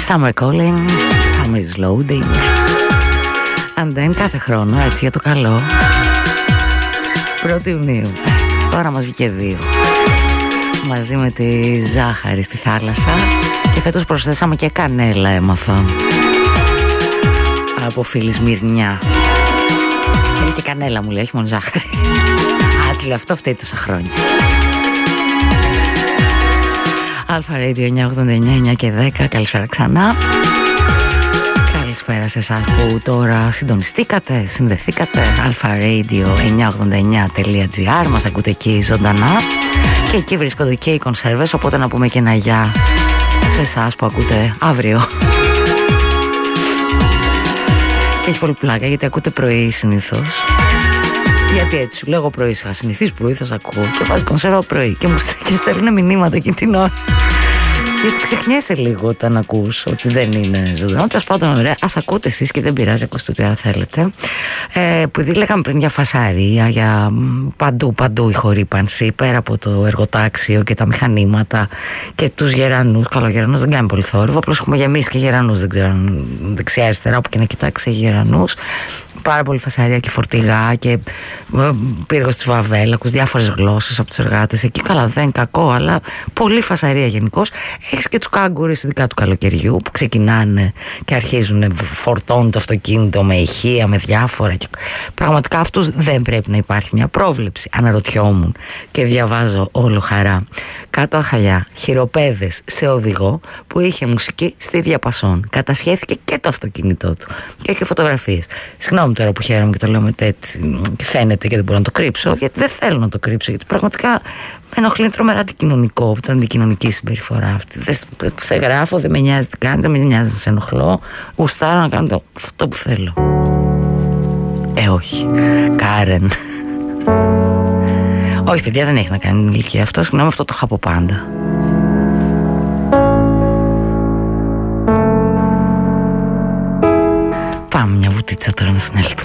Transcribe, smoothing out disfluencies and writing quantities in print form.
Summer Calling, Summer is Loading. And then κάθε χρόνο, έτσι για το καλό, 1η Ιουνίου. Τώρα μας βγήκε 2. Μαζί με τη ζάχαρη στη θάλασσα. Και φέτος προσθέσαμε και κανέλα, έμαθα. Από φίλη Σμυρνιά. Είναι και κανέλα, μου λέει, όχι μόνο ζάχαρη. Άτσι, λέω, αυτό φταίει τόσα χρόνια. Αλφα Radio 989 και 10. Καλησπέρα ξανά. Καλησπέρα σε εσάς που τώρα συντονιστήκατε, συνδεθήκατε. alpharadio989.gr. Μας ακούτε εκεί ζωντανά. Και εκεί βρίσκονται και οι κονσέρβες. Οπότε να πούμε και ένα γεια σε εσάς που ακούτε αύριο. Και έχει πολύ πλάκα γιατί ακούτε πρωί συνήθως. Γιατί έτσι σου λέγω πρωί, είχα συνηθίσει πρωί, θα σ' ακούω. Και βάζει κονσέρβα πρωί και μου στέλνουν μηνύματα εκείνη την ώρα. Γιατί ξεχνιέσαι λίγο όταν ακούς ότι δεν είναι ζωντανό. Τέλος πάντων, ωραία, ας ακούτε εσείς και δεν πειράζει, ακούστε ό,τι ώρα θέλετε. Επειδή λέγαμε πριν για φασαρία, για παντού η χορύπανση, πέρα από το εργοτάξιο και τα μηχανήματα και τους γερανούς. Καλό, ο γερανός δεν κάνει πολύ θόρυβο, απλώς έχουμε γεμίσει και γερανούς. Δεν ξέρω αν δεξιά-αριστερά, όπου και να κοιτάξει, γερανούς. Πάρα πολύ φασαρία και φορτηγά και πύργος της Βαβέλακος, διάφορες γλώσσες από τους εργάτες εκεί. Καλά, δεν κακό, αλλά πολύ φασαρία γενικώς. Έχεις και τους κάγκουρες, ειδικά του καλοκαιριού, που ξεκινάνε και αρχίζουν, φορτώνουν το αυτοκίνητο με ηχεία, με διάφορα. Και πραγματικά αυτούς δεν πρέπει να υπάρχει μια πρόβλεψη. Αναρωτιόμουν και διαβάζω όλο χαρά. Κάτω Αχαλιά, χειροπέδες σε οδηγό που είχε μουσική στη διαπασόν. Κατασχέθηκε και το αυτοκίνητό του. Και έχει φωτογραφίες. Συγγνώμη τώρα που χαίρομαι και το λέω μετά έτσι και φαίνεται και δεν μπορώ να το κρύψω, γιατί δεν θέλω να το κρύψω, γιατί πραγματικά με ενοχλεί τρομερά αντικοινωνικό, την αντικοινωνική συμπεριφορά αυτή. Δεν σε γράφω, δεν με νοιάζει τι κάνει, δεν με νοιάζει να σε ενοχλώ. Γουστάρω να κάνω αυτό που θέλω. Όχι. Κάρεν. Όχι, παιδιά, δεν έχει να κάνει με ηλικία αυτό. Συγγνώμη, αυτό το είχα από πάντα. Πάμε μια βουτίτσα τώρα να συνέλθουμε.